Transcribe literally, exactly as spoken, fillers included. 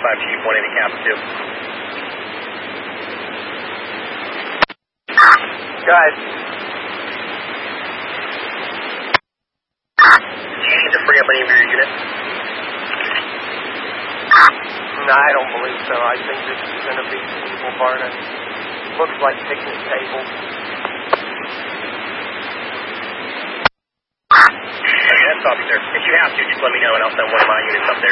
five Chief, one eighty Cap two. Guys. Do you need to free up any of your units? No, I don't believe so. I think this is going to be people burning. Looks like picnic tables. Okay, that's officer. If you have to, just let me know and I'll send one of my units up there.